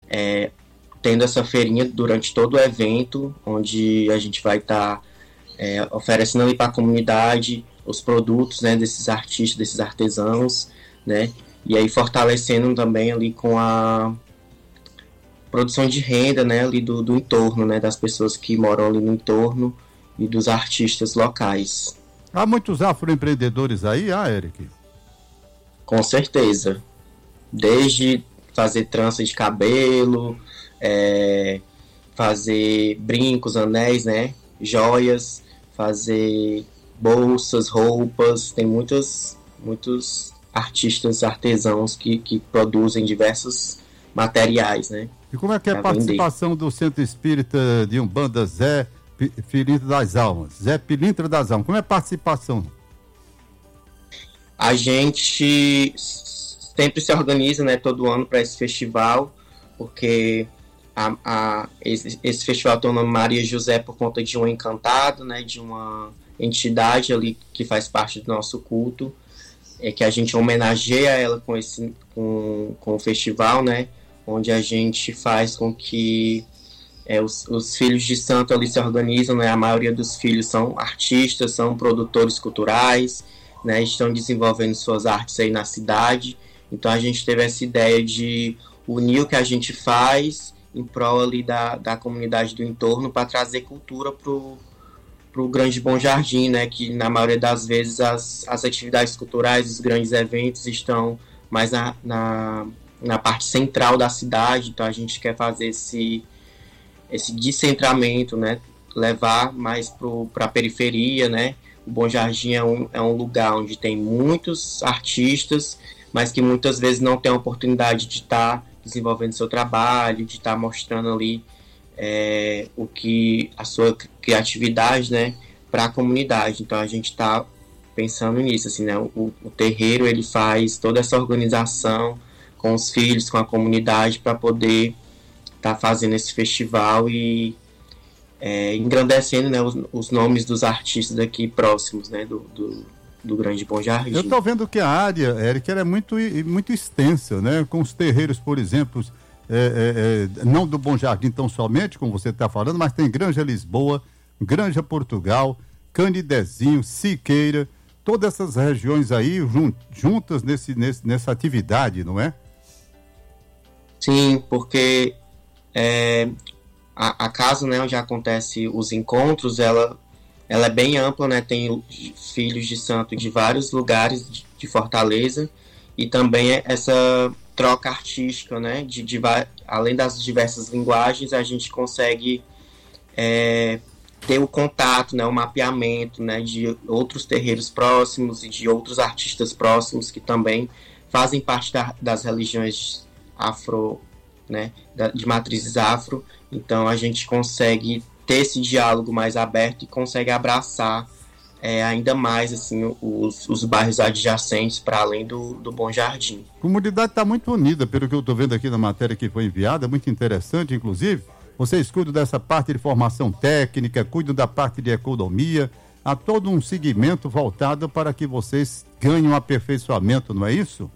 tendo essa feirinha durante todo o evento, onde a gente vai estar oferecendo ali para a comunidade os produtos, né, desses artistas, desses artesãos, né, e aí fortalecendo também ali com a produção de renda, né, ali do entorno, né, das pessoas que moram ali no entorno e dos artistas locais. Há muitos afroempreendedores aí, Eric? Com certeza. Desde fazer trança de cabelo, fazer brincos, anéis, né, joias, fazer bolsas, roupas, tem muitos artistas, artesãos que produzem diversos materiais, né? E como é que é a participação do Centro Espírita de Umbanda Zé Pilintra das Almas? Zé Pilintra das Almas, como é a participação? A gente sempre se organiza, né, todo ano para esse festival, porque esse festival tem o nome Maria José por conta de um encantado, né, de uma entidade ali que faz parte do nosso culto, que a gente homenageia ela com o festival, né, onde a gente faz com que os filhos de santo ali se organizam, né, a maioria dos filhos são artistas, são produtores culturais, né, estão desenvolvendo suas artes aí na cidade, então a gente teve essa ideia de unir o que a gente faz em prol ali da comunidade do entorno para trazer cultura pro Grande Bom Jardim, né, que na maioria das vezes as atividades culturais, os grandes eventos estão mais na parte central da cidade, então a gente quer fazer esse descentramento, né, levar mais para a periferia, né. O Bom Jardim é um lugar onde tem muitos artistas, mas que muitas vezes não tem a oportunidade de estar desenvolvendo seu trabalho, de estar mostrando ali a sua criatividade, né, para a comunidade. Então a gente está pensando nisso, assim, né, o terreiro ele faz toda essa organização com os filhos, com a comunidade, para poder estar fazendo esse festival e engrandecendo, né, os nomes dos artistas aqui próximos, né, do Grande Bom Jardim. Eu estou vendo que a área, Eric, ela é muito extensa, né, com os terreiros, por exemplo, não do Bom Jardim tão somente, como você está falando, mas tem Granja Lisboa, Granja Portugal, Canidezinho, Siqueira, todas essas regiões aí juntas nessa atividade, não é? Sim, porque a casa, né, onde acontece os encontros, ela é bem ampla, né, tem filhos de santo de vários lugares de Fortaleza, e também essa troca artística, né, além das diversas linguagens, a gente consegue ter o contato, né, o mapeamento, né, de outros terreiros próximos e de outros artistas próximos que também fazem parte das religiões afro, né, de matrizes afro. Então a gente consegue ter esse diálogo mais aberto e consegue abraçar ainda mais assim, os bairros adjacentes para além do Bom Jardim. A comunidade está muito unida, pelo que eu estou vendo aqui na matéria que foi enviada, muito interessante, inclusive. Vocês cuidam dessa parte de formação técnica, cuidam da parte de economia, há todo um segmento voltado para que vocês ganhem um aperfeiçoamento, não é isso?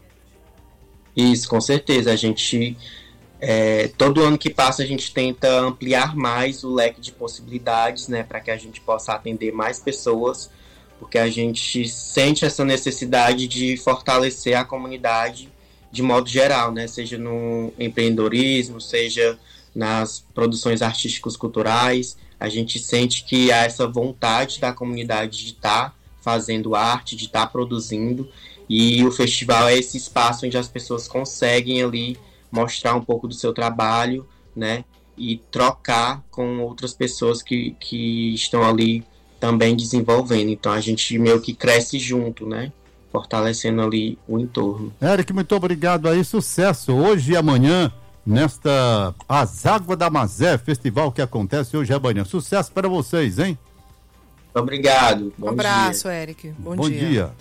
Isso, com certeza. A gente, todo ano que passa, a gente tenta ampliar mais o leque de possibilidades, né, para que a gente possa atender mais pessoas, porque a gente sente essa necessidade de fortalecer a comunidade de modo geral, né, seja no empreendedorismo, seja nas produções artísticas culturais. A gente sente que há essa vontade da comunidade de estar fazendo arte, de estar produzindo, e o festival é esse espaço onde as pessoas conseguem ali mostrar um pouco do seu trabalho, né, e trocar com outras pessoas que estão ali também desenvolvendo. Então a gente meio que cresce junto, né, fortalecendo ali o entorno. Eric, muito obrigado aí, sucesso hoje e amanhã nesta As Águas da Mazé, festival que acontece hoje e amanhã. Sucesso para vocês, hein? Obrigado. Um abraço, Eric. Bom dia.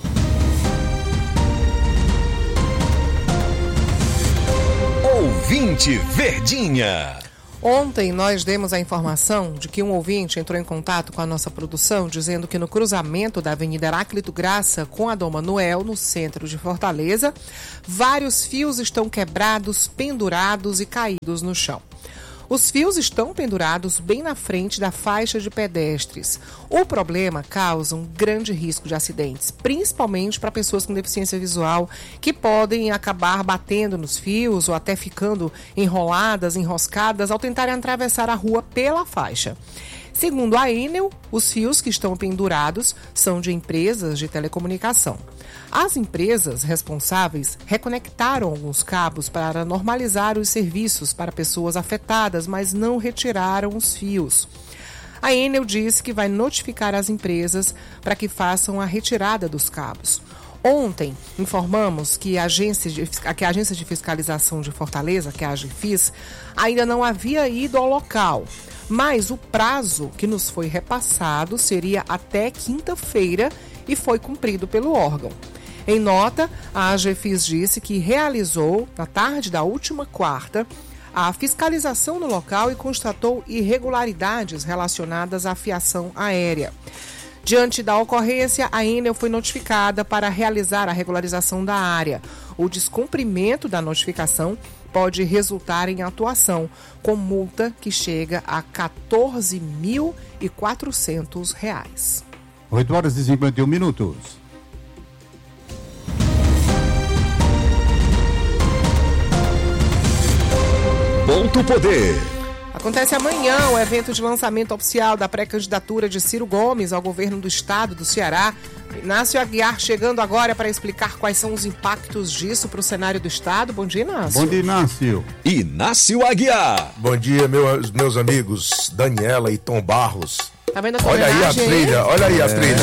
Ouvinte Verdinha. Ontem nós demos a informação de que um ouvinte entrou em contato com a nossa produção dizendo que no cruzamento da Avenida Heráclito Graça com a Dom Manuel, no centro de Fortaleza, vários fios estão quebrados, pendurados e caídos no chão. Os fios estão pendurados bem na frente da faixa de pedestres. O problema causa um grande risco de acidentes, principalmente para pessoas com deficiência visual, que podem acabar batendo nos fios ou até ficando enroladas, enroscadas ao tentarem atravessar a rua pela faixa. Segundo a Enel, os fios que estão pendurados são de empresas de telecomunicação. As empresas responsáveis reconectaram alguns cabos para normalizar os serviços para pessoas afetadas, mas não retiraram os fios. A Enel disse que vai notificar as empresas para que façam a retirada dos cabos. Ontem, informamos que a Agência de Fiscalização de Fortaleza, que é a AGFIS, ainda não havia ido ao local, mas o prazo que nos foi repassado seria até quinta-feira e foi cumprido pelo órgão. Em nota, a AGFIS disse que realizou, na tarde da última quarta, a fiscalização no local e constatou irregularidades relacionadas à fiação aérea. Diante da ocorrência, a Enel foi notificada para realizar a regularização da área. O descumprimento da notificação pode resultar em atuação, com multa que chega a R$ 14.400. 8h51. Ponto Poder. Acontece amanhã o evento de lançamento oficial da pré-candidatura de Ciro Gomes ao governo do estado do Ceará. Inácio Aguiar chegando agora para explicar quais são os impactos disso para o cenário do estado. Bom dia, Inácio. Bom dia, Inácio. Inácio Aguiar. Bom dia, meus amigos Daniela e Tom Barros. Tá vendo a Olha aí a trilha, olha aí a trilha.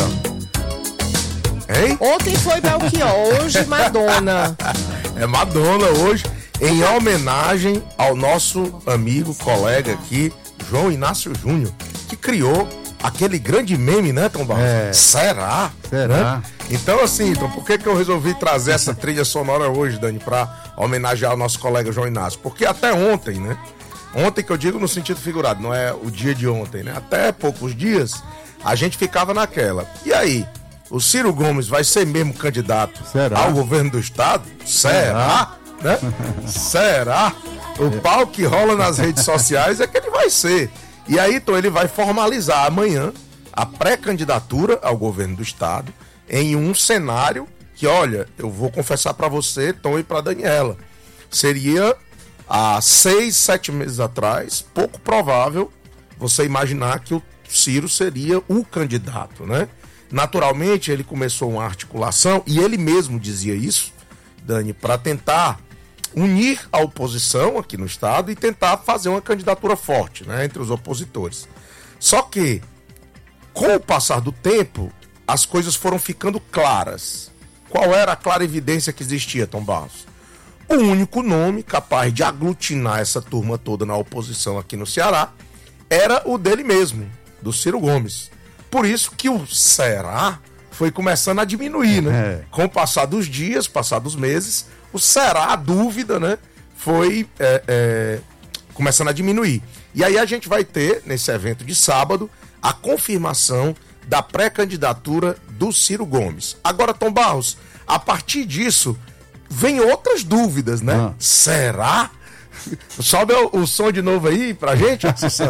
Hein? Ontem foi Belchior, hoje Madonna. É Madonna hoje, em homenagem ao nosso amigo, colega aqui, João Inácio Júnior, que criou aquele grande meme, né, Tom Barros? Será? Será? Né? Então, assim, Tom, por que eu resolvi trazer essa trilha sonora hoje, Dani, pra homenagear o nosso colega João Inácio? Porque até ontem, né? Ontem que eu digo no sentido figurado, não é o dia de ontem, né? Até poucos dias, a gente ficava naquela. E aí? O Ciro Gomes vai ser mesmo candidato ao governo do estado? Será? Né? Será? O pau que rola nas redes sociais é que ele vai ser. E aí, então, ele vai formalizar amanhã a pré-candidatura ao governo do estado em um cenário que, olha, eu vou confessar para você, Tom, e para Daniela, seria há 6, 7 meses atrás pouco provável você imaginar que o Ciro seria o candidato, né? Naturalmente, ele começou uma articulação, e ele mesmo dizia isso, Dani, para tentar unir a oposição aqui no estado e tentar fazer uma candidatura forte, né, entre os opositores. Só que, com o passar do tempo, as coisas foram ficando claras. Qual era a clara evidência que existia, Tom Barros? O único nome capaz de aglutinar essa turma toda na oposição aqui no Ceará era o dele mesmo, do Ciro Gomes. Por isso que o será foi começando a diminuir, né? Com o passar dos dias, passar dos meses, o será, a dúvida, né? Foi começando a diminuir. E aí a gente vai ter, nesse evento de sábado, a confirmação da pré-candidatura do Ciro Gomes. Agora, Tom Barros, a partir disso, vem outras dúvidas, né? Será? Sobe o som de novo aí pra gente, Assunção.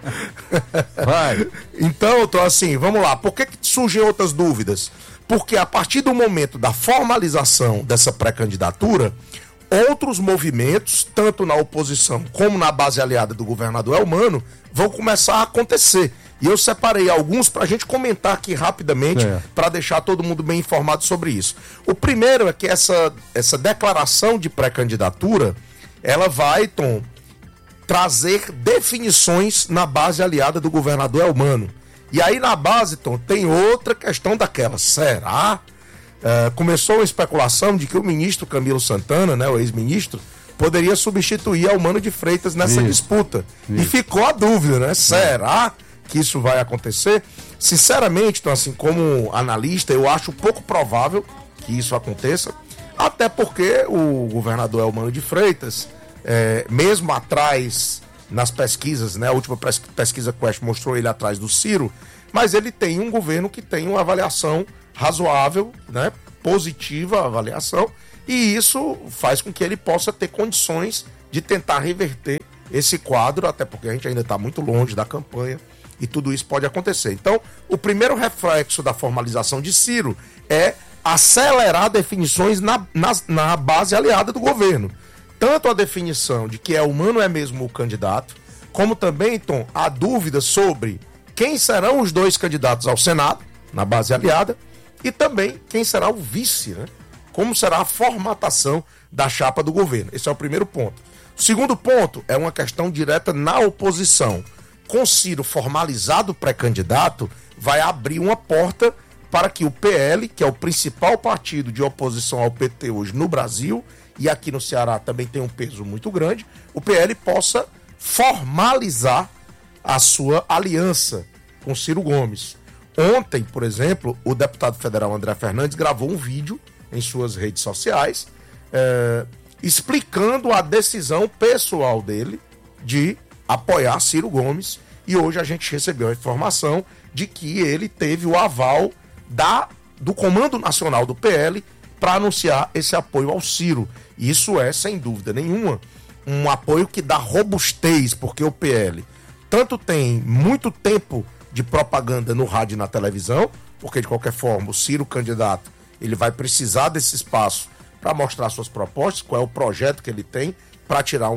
Vai. Então, tô assim, vamos lá. Por que surgem outras dúvidas? Porque a partir do momento da formalização dessa pré-candidatura, outros movimentos, tanto na oposição como na base aliada do governador Elmano, vão começar a acontecer. E eu separei alguns pra gente comentar aqui rapidamente, para deixar todo mundo bem informado sobre isso. O primeiro é que essa declaração de pré-candidatura, ela vai, Tom, trazer definições na base aliada do governador Elmano. E aí na base, Tom, tem outra questão daquela. Será? Começou uma especulação de que o ministro Camilo Santana, né, o ex-ministro, poderia substituir Elmano de Freitas nessa disputa. E ficou a dúvida, né? Será que isso vai acontecer? Sinceramente, então, assim, como analista, eu acho pouco provável que isso aconteça. Até porque o governador Elmano de Freitas, mesmo atrás nas pesquisas, né? A última pesquisa Quest mostrou ele atrás do Ciro, mas ele tem um governo que tem uma avaliação razoável, né? Positiva a avaliação, e isso faz com que ele possa ter condições de tentar reverter esse quadro, até porque a gente ainda está muito longe da campanha e tudo isso pode acontecer. Então, o primeiro reflexo da formalização de Ciro é acelerar definições na base aliada do governo. Tanto a definição de que o Mano é mesmo o candidato, como também, Tom, a dúvida sobre quem serão os 2 candidatos ao Senado, na base aliada, e também quem será o vice, né? Como será a formatação da chapa do governo. Esse é o primeiro ponto. O segundo ponto é uma questão direta na oposição. Com Ciro formalizado pré-candidato, vai abrir uma porta para que o PL, que é o principal partido de oposição ao PT hoje no Brasil, e aqui no Ceará também tem um peso muito grande, o PL possa formalizar a sua aliança com Ciro Gomes. Ontem, por exemplo, o deputado federal André Fernandes gravou um vídeo em suas redes sociais explicando a decisão pessoal dele de apoiar Ciro Gomes, e hoje a gente recebeu a informação de que ele teve o aval do Comando Nacional do PL para anunciar esse apoio ao Ciro. Isso é, sem dúvida nenhuma, um apoio que dá robustez, porque o PL tanto tem muito tempo de propaganda no rádio e na televisão, porque de qualquer forma o Ciro candidato, ele vai precisar desse espaço para mostrar suas propostas, qual é o projeto que ele tem para tirar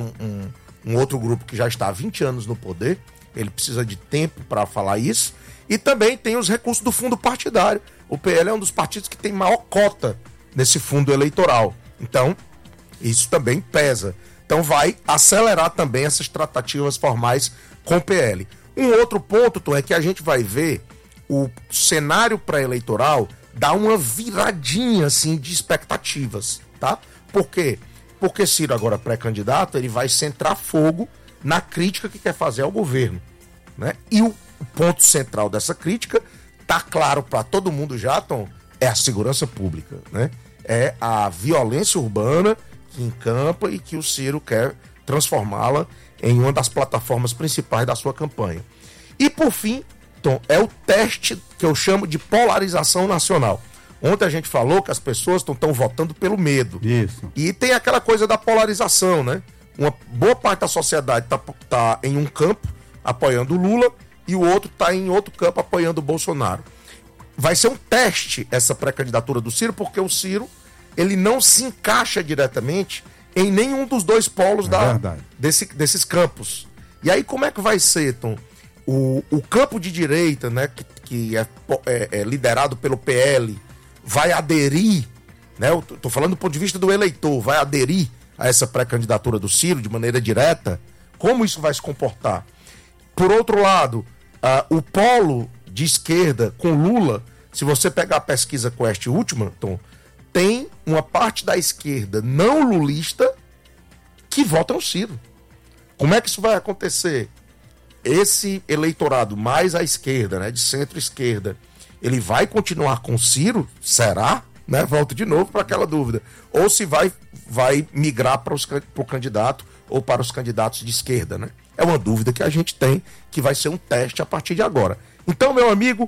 um outro grupo que já está há 20 anos no poder. Ele precisa de tempo para falar isso. E também tem os recursos do fundo partidário. O PL é um dos partidos que tem maior cota nesse fundo eleitoral. Então, isso também pesa. Então vai acelerar também essas tratativas formais com o PL. Um outro ponto, Tom, é que a gente vai ver o cenário pré-eleitoral dar uma viradinha assim de expectativas, tá? Por quê? Porque Ciro, agora pré-candidato, ele vai centrar fogo na crítica que quer fazer ao governo, né? E o ponto central dessa crítica, tá claro para todo mundo já, Tom, é a segurança pública, né? É a violência urbana que encampa e que o Ciro quer transformá-la em uma das plataformas principais da sua campanha. E por fim, Tom, é o teste que eu chamo de polarização nacional. Ontem a gente falou que as pessoas estão votando pelo medo. Isso. E tem aquela coisa da polarização, né? Uma boa parte da sociedade tá em um campo apoiando o Lula e o outro tá em outro campo apoiando o Bolsonaro. Vai ser um teste essa pré-candidatura do Ciro, porque o Ciro, ele não se encaixa diretamente em nenhum dos 2 polos desses campos. E aí como é que vai ser, Tom? O campo de direita, né, que é liderado pelo PL, vai aderir, né? Eu tô falando do ponto de vista do eleitor, vai aderir a essa pré-candidatura do Ciro de maneira direta? Como isso vai se comportar? Por outro lado, o polo de esquerda com Lula, se você pegar a pesquisa Quest última, Tom, tem uma parte da esquerda não lulista que vota no Ciro. Como é que isso vai acontecer? Esse eleitorado mais à esquerda, né, de centro-esquerda, ele vai continuar com Ciro? Será? Né? Volto de novo para aquela dúvida. Ou se vai migrar para o candidato ou para os candidatos de esquerda, né? É uma dúvida que a gente tem, que vai ser um teste a partir de agora. Então, meu amigo,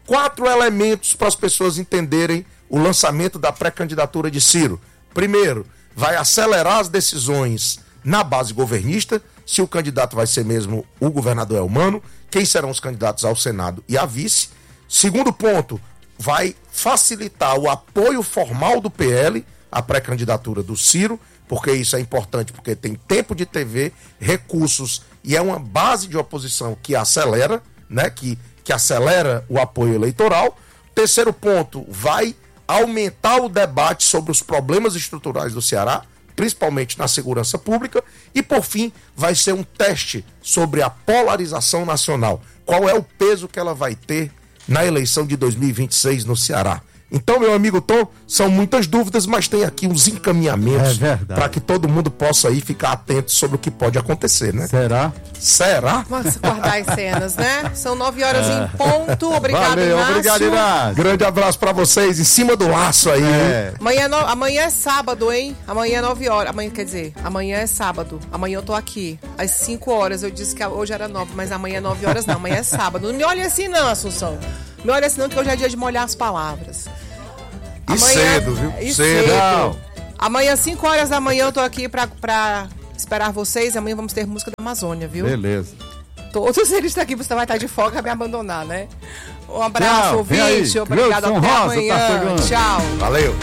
4 elementos para as pessoas entenderem o lançamento da pré-candidatura de Ciro. Primeiro, vai acelerar as decisões na base governista, se o candidato vai ser mesmo o governador Elmano, quem serão os candidatos ao Senado e a vice. Segundo ponto, vai facilitar o apoio formal do PL à pré-candidatura do Ciro, porque isso é importante, porque tem tempo de TV, recursos e é uma base de oposição que acelera, né, que acelera o apoio eleitoral. Terceiro ponto, vai aumentar o debate sobre os problemas estruturais do Ceará, principalmente na segurança pública, e por fim vai ser um teste sobre a polarização nacional. Qual é o peso que ela vai ter na eleição de 2026 no Ceará? Então, meu amigo Tom, são muitas dúvidas, mas tem aqui uns encaminhamentos para que todo mundo possa aí ficar atento sobre o que pode acontecer, né? Será? Vamos guardar as cenas, né? São 9 horas em ponto. Obrigado, Valeu, Inácio. obrigado, Inácio. Grande abraço para vocês, em cima do laço aí. Amanhã é sábado, hein? Amanhã é 9 horas. Amanhã é sábado. Amanhã eu tô aqui. Às 5 horas. Eu disse que hoje era 9, mas amanhã é 9 horas não. Amanhã é sábado. Não me olhe assim não, Assunção. Me olha assim não, que hoje é dia de molhar as palavras. Cedo, viu? Cedo. Amanhã, 5 horas da manhã, eu tô aqui pra esperar vocês. Amanhã vamos ter música da Amazônia, viu? Beleza. Todos eles estão aqui, você vai estar de folga, vai me abandonar, né? Um abraço, ouvinte. Obrigado, Gleudson até Rosa, amanhã. tá chegando. Tchau. Valeu.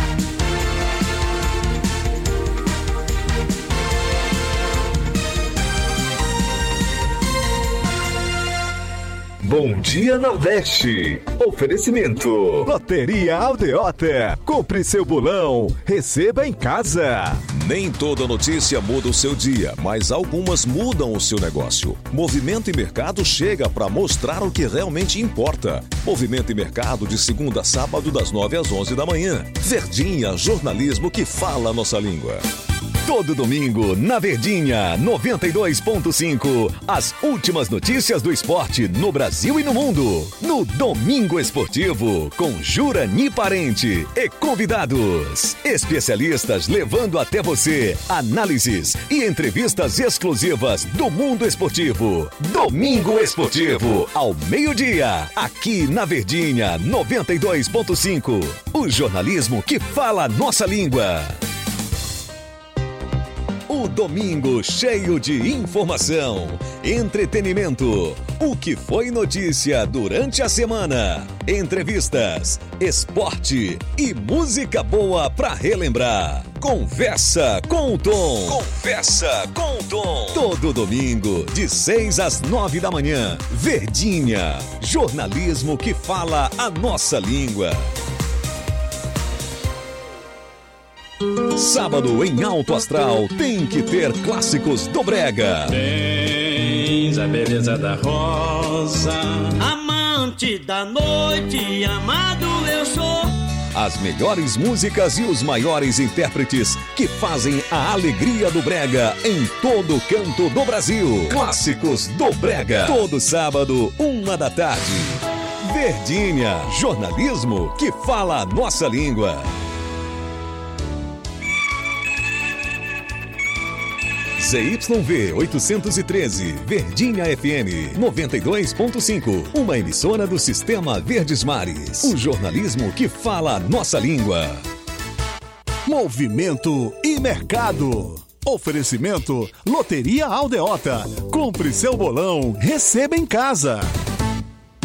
Bom Dia Nordeste. Oferecimento. Loteria Aldeota. Compre seu bolão. Receba em casa. Nem toda notícia muda o seu dia, mas algumas mudam o seu negócio. Movimento e Mercado chega para mostrar o que realmente importa. Movimento e Mercado de segunda a sábado das 9 às 11 da manhã. Verdinha, jornalismo que fala a nossa língua. Todo domingo, na Verdinha 92.5, as últimas notícias do esporte no Brasil e no mundo. No Domingo Esportivo, com Jurani Parente e convidados. Especialistas levando até você análises e entrevistas exclusivas do mundo esportivo. Domingo Esportivo, ao meio-dia, aqui na Verdinha 92.5. O jornalismo que fala a nossa língua. O domingo cheio de informação, entretenimento, o que foi notícia durante a semana, entrevistas, esporte e música boa pra relembrar. Conversa com o Tom. Conversa com o Tom. Todo domingo, de 6 às 9 da manhã. Verdinha, jornalismo que fala a nossa língua. Sábado em Alto Astral tem que ter clássicos do Brega. Tens a beleza da rosa, amante da noite, amado eu sou. As melhores músicas e os maiores intérpretes que fazem a alegria do Brega em todo canto do Brasil. Clássicos do Brega. Todo sábado, 1 da tarde. Verdinha, jornalismo que fala a nossa língua. ZYV 813, Verdinha FM 92.5, uma emissora do Sistema Verdes Mares. O jornalismo que fala a nossa língua. Movimento e Mercado. Oferecimento Loteria Aldeota. Compre seu bolão, receba em casa.